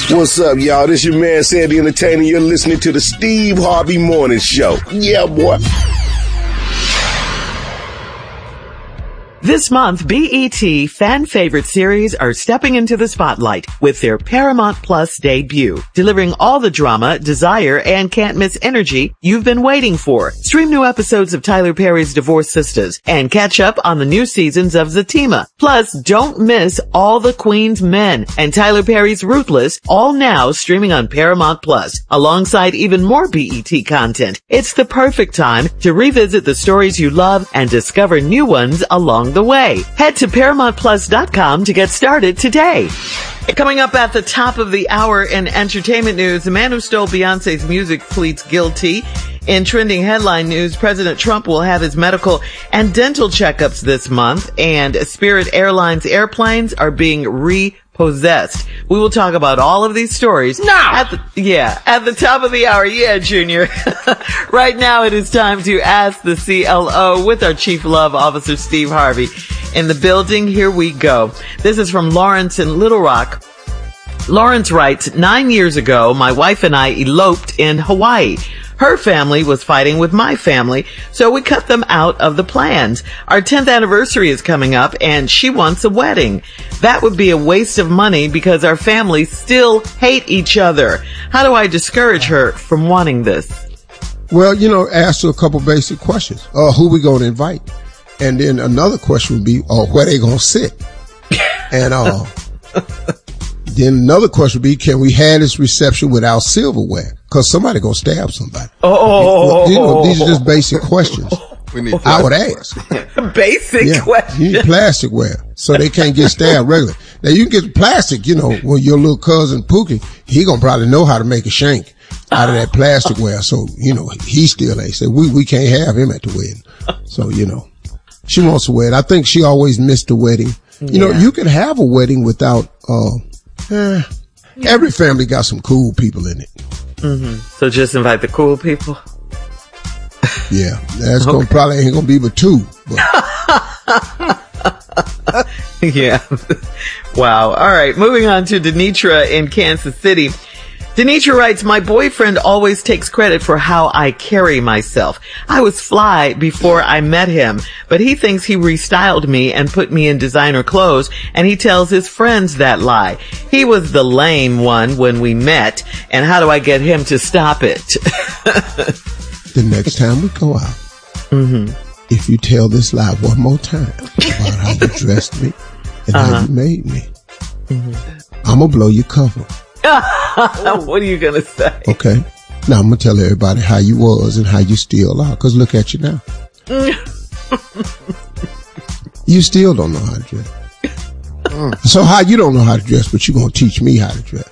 What's up, y'all? This your man, Sandy Entertainer. You're listening to the Steve Harvey Morning Show. Yeah, boy. This month, BET fan favorite series are stepping into the spotlight with their Paramount Plus debut, delivering all the drama, desire, and can't miss energy you've been waiting for. Stream new episodes of Tyler Perry's Divorced Sisters and catch up on the new seasons of Zatima. Plus, don't miss All the Queen's Men and Tyler Perry's Ruthless, all now streaming on Paramount Plus, alongside even more BET content. It's the perfect time to revisit the stories you love and discover new ones along the way. Head to ParamountPlus.com to get started today. Coming up at the top of the hour in entertainment news, the man who stole Beyonce's music pleads guilty. In trending headline news, President Trump will have his medical and dental checkups this month, and Spirit Airlines airplanes are being repossessed. We will talk about all of these stories at the top of the hour. Yeah, Junior. Right now it is time to ask the CLO with our Chief Love Officer, Steve Harvey. In the building, here we go. This is from Lawrence in Little Rock. Lawrence writes, 9 years ago, my wife and I eloped in Hawaii. Her family was fighting with my family, so we cut them out of the plans. Our 10th anniversary is coming up, and she wants a wedding. That would be a waste of money because our families still hate each other. How do I discourage her from wanting this? Well, ask her a couple basic questions. Who we going to invite? And then another question would be, where they going to sit? And then another question would be, can we have this reception without silverware? Because somebody going to stab somebody. These are just basic questions. I would ask. Basic questions. You need plasticware so they can't get stabbed regularly. Now you can get plastic, when your little cousin Pookie, he going to probably know how to make a shank out of that plasticware. So, he still ain't. So we can't have him at the wedding. So, she wants a wedding. I think she always missed the wedding. You can have a wedding without, every family got some cool people in it. Mm-hmm. So just invite the cool people. Yeah, that's probably ain't gonna be but two. But. Yeah. Wow. All right. Moving on to Denitra in Kansas City. Denitra writes, my boyfriend always takes credit for how I carry myself. I was fly before I met him, but he thinks he restyled me and put me in designer clothes, and he tells his friends that lie. He was the lame one when we met, and how do I get him to stop it? The next time we go out, if you tell this lie one more time about how you dressed me and how you made me, I'm going to blow your cover. What are you going to say? Okay. Now I'm going to tell everybody how you was and how you still are. Because look at you now. You still don't know how to dress. So how you don't know how to dress, but you going to teach me how to dress.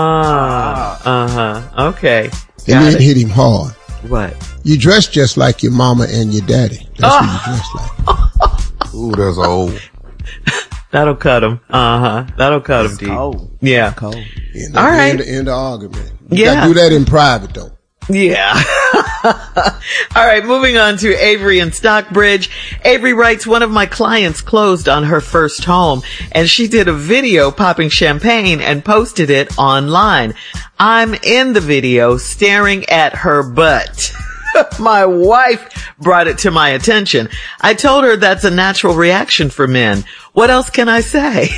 Okay. And then hit him hard. What? You dress just like your mama and your daddy. That's what you dress like. Ooh, that's old. That'll cut him. That'll cut him, D. Cold. Yeah. Cold. And all right. End the argument. You gotta do that in private, though. Yeah. All right. Moving on to Avery in Stockbridge. Avery writes, one of my clients closed on her first home, and she did a video popping champagne and posted it online. I'm in the video staring at her butt. My wife brought it to my attention. I told her that's a natural reaction for men. What else can I say?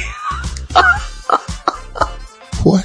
What?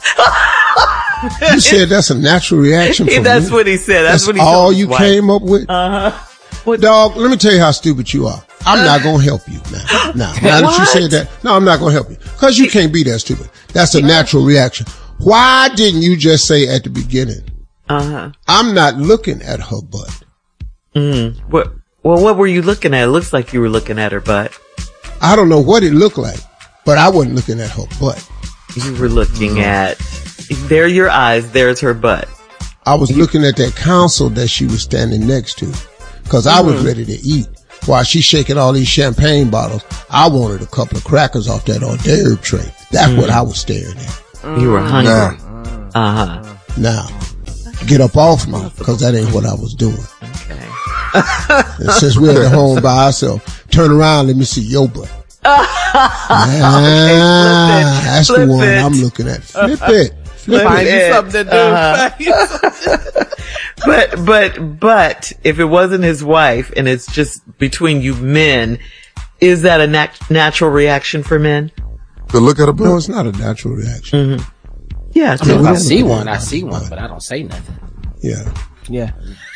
You said that's a natural reaction for That's men? what he said. That's what he all told his you wife. came up with? What? Dog, let me tell you how stupid you are. I'm not going to help you now. Now that you said that, no, I'm not going to help you. Because you can't be that stupid. That's a natural reaction. Why didn't you just say at the beginning, I'm not looking at her butt? What were you looking at? It looks like you were looking at her butt. I don't know what it looked like, but I wasn't looking at her butt. You were looking at, there are your eyes, there's her butt. I was looking at that console that she was standing next to, because I was ready to eat. While she's shaking all these champagne bottles, I wanted a couple of crackers off that hors d'oeuvre tray. That's what I was staring at. You were hungry. Now, get up off me, because that ain't what I was doing. Okay. And since we're at home by ourselves, turn around, let me see your butt. That's the one I'm looking at. Flip it. Find you something to do. But if it wasn't his wife and it's just between you men, is that a natural reaction for men? To look at a book? No, it's not a natural reaction. Mm-hmm. Yeah. I mean, if I see one, but I don't say nothing. Yeah. Yeah.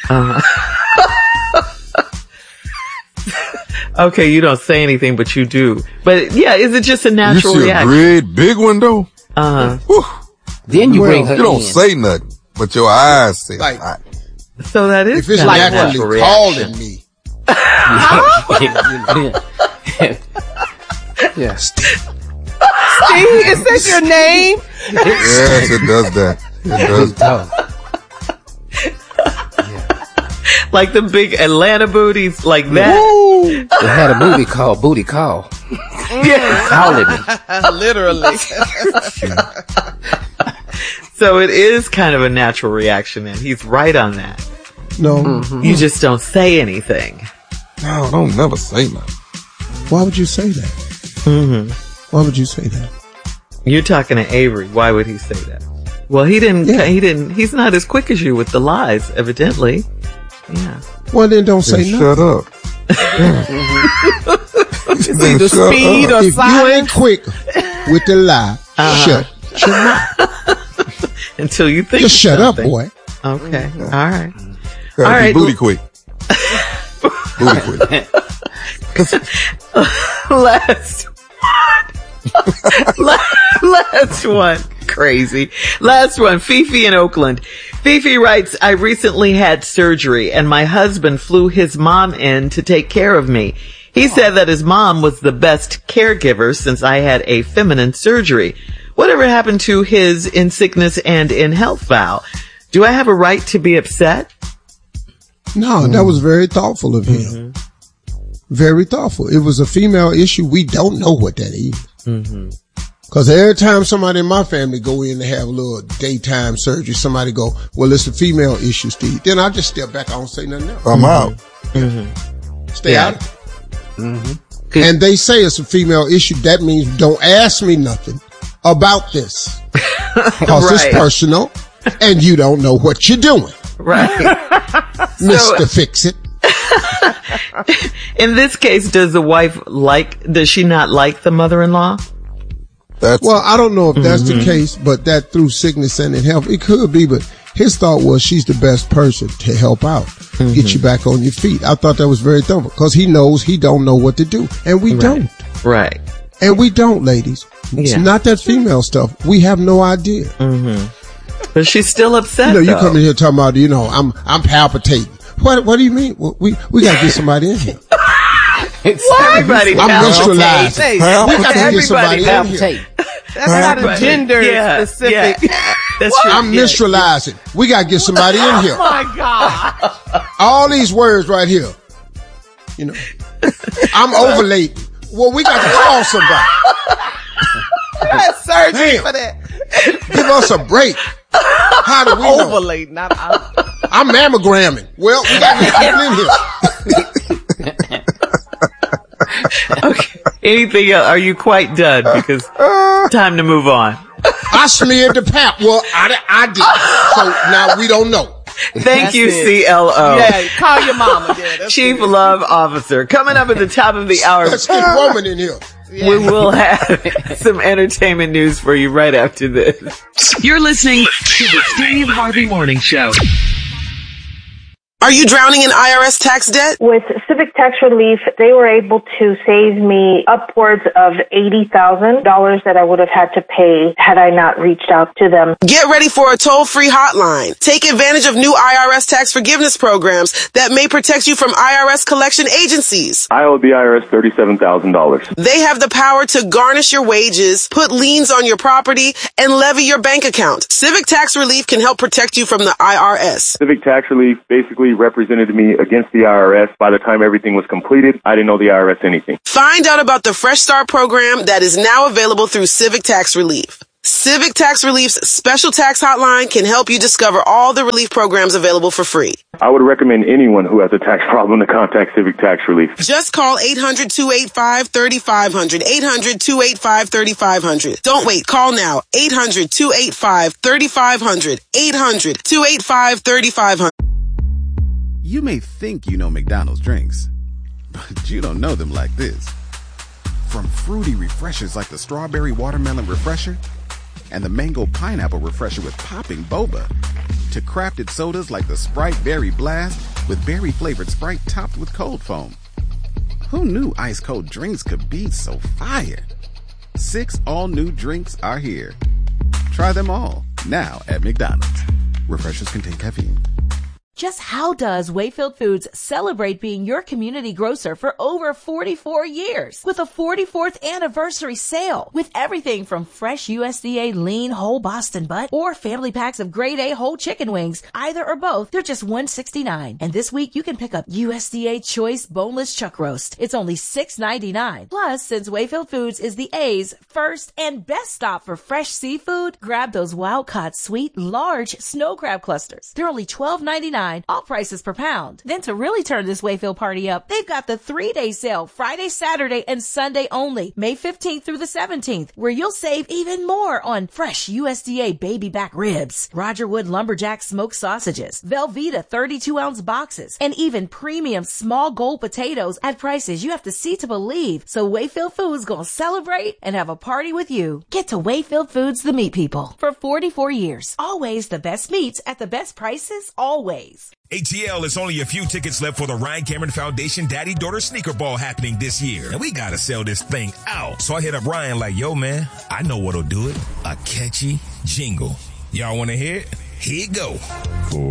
Okay, you don't say anything, but you do. But yeah, is it just a natural reaction? You see a great big one though? Then you bring her You don't in. say nothing, but your eyes say Like, a lot. So that is if it's kind of a naturally natural calling reaction. me. Yeah. Steve, is that your name? Yes, it does that. It does that. Like the big Atlanta booties, like that. Woo! They had a movie called Booty Call. Yeah. Calling me. Literally. So it is kind of a natural reaction, and he's right on that. No. You just don't say anything. No, don't never say nothing. Why would you say that? Mm-hmm. Why would you say that? You're talking to Avery. Why would he say that? Well, he didn't. Yeah. He's not as quick as you with the lies, evidently. Yeah. Well, then don't say nothing. Shut up. It's either speed or If you silence. ain't quick with the lie, shut your mouth. Until you think. Just of shut up, something. boy. Okay. All right. Gotta All be right. booty quick. Booty quick. Last one. Crazy. Last one. Fifi in Oakland. Fifi writes, I recently had surgery and my husband flew his mom in to take care of me. He said that his mom was the best caregiver since I had a feminine surgery. Whatever happened to his in sickness and in health vow? Do I have a right to be upset? No, that was very thoughtful of him. Very thoughtful. It was a female issue. We don't know what that is. Cause every time somebody in my family go in to have a little daytime surgery, somebody go, well, it's a female issue, Steve. Then I just step back. I don't say nothing else. I'm out. Stay out. And they say it's a female issue. That means don't ask me nothing about this. Cause it's personal and you don't know what you're doing. Right. Mr. Fix It. In this case, does she not like the mother-in-law? Well, I don't know if that's the case, but that through sickness and in health, it could be, but his thought was she's the best person to help out, get you back on your feet. I thought that was very thoughtful because he knows he don't know what to do and we don't. Right. And we don't, ladies. It's not that female stuff. We have no idea. But she's still upset. You come in here talking about, I'm palpitating. What do you mean? Well, we got to get somebody in here. Everybody I'm palpitates. visualizing. We got to get somebody in here. That's not a gender specific. That's true. I'm visualizing. We got to get somebody in here. Oh my God. All these words right here. I'm overlaid. Well, we got to call somebody. That's surgery for that. Give us a break. How do we know? Overlay, not out. I'm mammogramming. Well, we got to get people in here. Okay. Anything else? Are you quite done? Because time to move on. I smeared the pap. Well, I did. So now we don't know. Thank you, CLO. Yeah, call your mama. Yeah, Chief Love Officer. Coming up at the top of the hour. Let's get woman in here. We will have some entertainment news for you right after this. You're listening to the Steve Harvey Morning Show. Are you drowning in IRS tax debt? With Civic Tax Relief, they were able to save me upwards of $80,000 that I would have had to pay had I not reached out to them. Get ready for a toll-free hotline. Take advantage of new IRS tax forgiveness programs that may protect you from IRS collection agencies. I owe the IRS $37,000. They have the power to garnish your wages, put liens on your property, and levy your bank account. Civic Tax Relief can help protect you from the IRS. Civic Tax Relief basically represented me against the IRS. By the time everything was completed, I didn't owe the IRS anything. Find out about the Fresh Start program that is now available through Civic Tax Relief. Civic Tax Relief's special tax hotline can help you discover all the relief programs available for free. I would recommend anyone who has a tax problem to contact Civic Tax Relief. Just call 800-285-3500. 800-285-3500. Don't wait. Call now. 800-285-3500. 800-285-3500. You may think you know McDonald's drinks, but you don't know them like this. From fruity refreshers like the Strawberry Watermelon Refresher and the Mango Pineapple Refresher with popping boba, to crafted sodas like the Sprite Berry Blast with berry-flavored Sprite topped with cold foam. Who knew ice-cold drinks could be so fire? 6 all-new drinks are here. Try them all, now at McDonald's. Refreshers contain caffeine. Just how does Wayfield Foods celebrate being your community grocer for over 44 years with a 44th anniversary sale with everything from fresh USDA lean whole Boston butt or family packs of grade A whole chicken wings, either or both. They're just $169. And this week you can pick up USDA choice boneless chuck roast. It's only $6.99. Plus, since Wayfield Foods is the A's first and best stop for fresh seafood, grab those wild-caught sweet large snow crab clusters. They're only $12.99. All prices per pound. Then to really turn this Wayfield party up, they've got the 3-day sale, Friday, Saturday, and Sunday only, May 15th through the 17th, where you'll save even more on fresh USDA baby back ribs, Roger Wood Lumberjack smoked sausages, Velveeta 32-ounce boxes, and even premium small gold potatoes at prices you have to see to believe. So Wayfield Foods gonna celebrate and have a party with you. Get to Wayfield Foods, the meat people. For 44 years, always the best meats at the best prices, always. ATL, is only a few tickets left for the Ryan Cameron Foundation Daddy-Daughter Sneaker Ball happening this year. And we gotta sell this thing out. So I hit up Ryan like, yo, man, I know what'll do it. A catchy jingle. Y'all wanna hear it? Here you go.